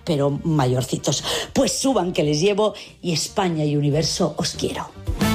pero mayorcitos. Pues suban que les llevo y España y universo os quiero.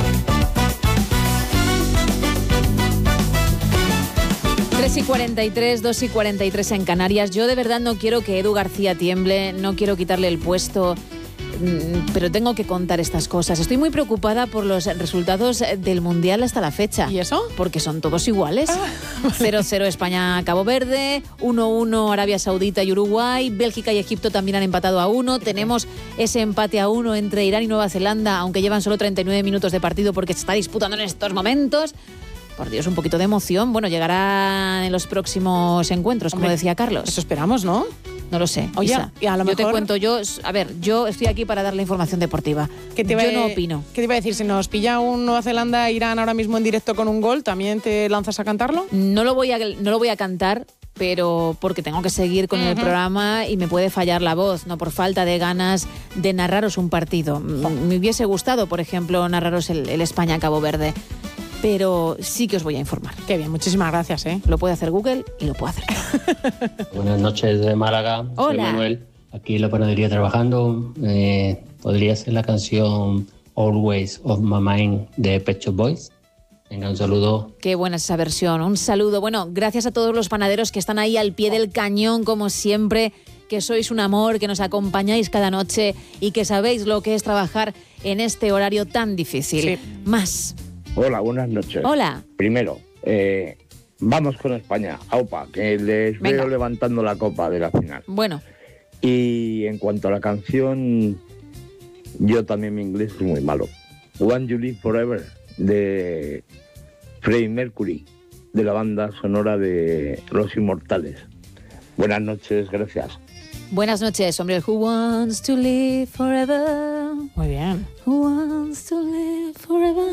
Y 43, 2 y 43 en Canarias. Yo de verdad no quiero que Edu García tiemble, no quiero quitarle el puesto, pero tengo que contar estas cosas. Estoy muy preocupada por los resultados del Mundial hasta la fecha. ¿Y eso? Porque son todos iguales. 0-0 España-Cabo Verde, 1-1 Arabia Saudita y Uruguay, Bélgica y Egipto también han empatado a 1. Tenemos ese empate a 1 entre Irán y Nueva Zelanda, aunque llevan solo 39 minutos de partido porque se está disputando en estos momentos. Por Dios, un poquito de emoción. Bueno, llegará en los próximos encuentros, como decía Carlos. Eso esperamos, ¿no? No lo sé. Oye, Isa, y a lo mejor... Yo te cuento, yo estoy aquí para dar la información deportiva. Yo no opino. ¿Qué te iba a decir? Si nos pilla un Nueva Zelanda-Irán ahora mismo en directo con un gol, ¿también te lanzas a cantarlo? No lo voy a cantar, pero porque tengo que seguir con el programa y me puede fallar la voz, no por falta de ganas de narraros un partido. Me hubiese gustado, por ejemplo, narraros el España-Cabo Verde. Pero sí que os voy a informar. Qué bien, muchísimas gracias, ¿eh? Lo puede hacer Google y lo puedo hacer yo. Buenas noches de Málaga. Hola. Soy Manuel, aquí en la panadería trabajando. ¿Podría ser la canción Always of My Mind de Pet Shop Boys? Venga, un saludo. Qué buena esa versión, un saludo. Bueno, gracias a todos los panaderos que están ahí al pie del cañón, como siempre, que sois un amor, que nos acompañáis cada noche y que sabéis lo que es trabajar en este horario tan difícil. Sí. Más. Hola, buenas noches. Hola. Primero, vamos con España. Aupa, que les veo levantando la copa de la final. Bueno. Y en cuanto a la canción, yo también mi inglés es muy malo. One You Live Forever, de Freddie Mercury, de la banda sonora de Los Inmortales. Buenas noches, gracias. Buenas noches, hombre. Who wants to live forever? Muy bien. Who wants to live forever?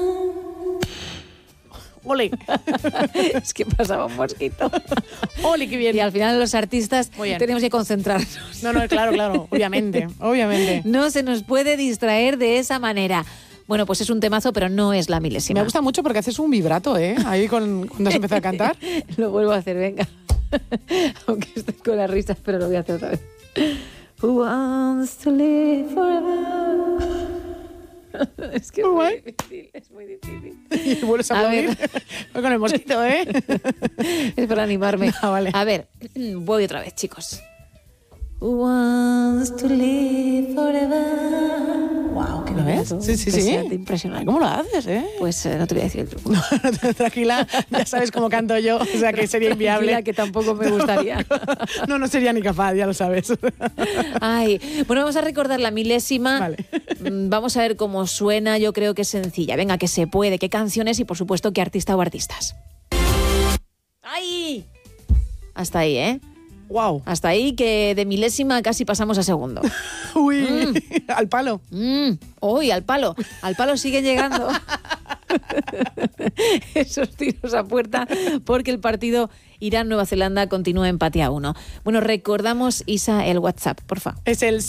¡Ole! Es que pasaba un mosquito. ¡Ole, qué bien! Y al final los artistas tenemos que concentrarnos. No, claro, obviamente. No se nos puede distraer de esa manera. Bueno, pues es un temazo, pero no es la milésima. Me gusta mucho porque haces un vibrato, ¿eh? Ahí cuando has empezado a cantar. Lo vuelvo a hacer, venga. Aunque estoy con las risas, pero lo voy a hacer otra vez. Who wants to live forever? Es que es muy difícil. Y vuelves a aplaudir con el mosquito, ¿eh? Es para animarme. Vale. A ver, voy otra vez, chicos. Who wants to live forever? Wow, ¿qué ¿Lo ves? Sí. Impresionante. ¿Cómo lo haces, eh? Pues no te voy a decir el truco. No, tranquila, ya sabes cómo canto yo, o sea que sería inviable. Tranquila, que tampoco me gustaría. No sería ni capaz, ya lo sabes. Ay, bueno, vamos a recordar la milésima. Vale. Vamos a ver cómo suena, yo creo que es sencilla. Venga, que se puede, qué canciones y por supuesto qué artista o artistas. ¡Ay! Hasta ahí, ¿eh? Wow. Hasta ahí, que de milésima casi pasamos a segundo. Uy, al palo. Uy, al palo. Al palo siguen llegando esos tiros a puerta porque el partido Irán-Nueva Zelanda continúa empate a 1. Bueno, recordamos, Isa, el WhatsApp, porfa. Es el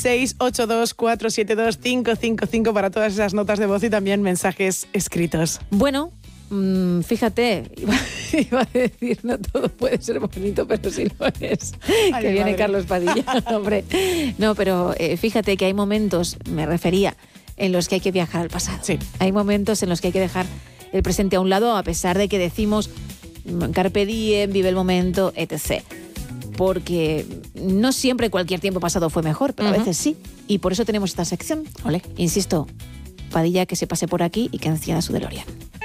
682-472-555 para todas esas notas de voz y también mensajes escritos. Bueno, fíjate, iba a decir, no todo puede ser bonito, pero sí lo es. Ay, que viene madre. Carlos Padilla, hombre. No, pero fíjate que hay momentos, me refería, en los que hay que viajar al pasado. Sí. Hay momentos en los que hay que dejar el presente a un lado, a pesar de que decimos carpe diem, vive el momento, etc. Porque no siempre cualquier tiempo pasado fue mejor, pero a veces sí. Y por eso tenemos esta sección. Ole. Insisto, Padilla que se pase por aquí y que encienda su DeLorean.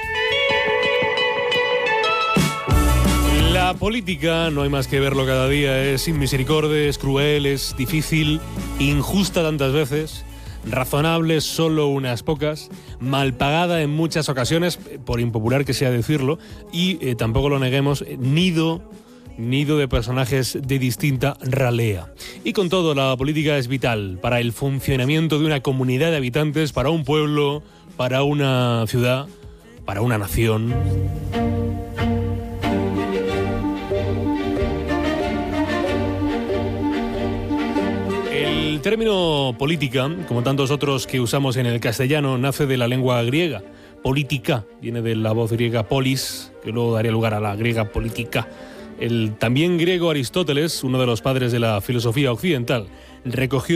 La política, no hay más que verlo cada día, es sin misericordia, es cruel, es difícil, injusta tantas veces, razonable solo unas pocas, mal pagada en muchas ocasiones, por impopular que sea decirlo, y tampoco lo neguemos, nido de personajes de distinta ralea. Y con todo, la política es vital para el funcionamiento de una comunidad de habitantes, para un pueblo, para una ciudad, para una nación. El término política, como tantos otros que usamos en el castellano, nace de la lengua griega. Política viene de la voz griega polis, que luego daría lugar a la griega política. El también griego Aristóteles, uno de los padres de la filosofía occidental, recogió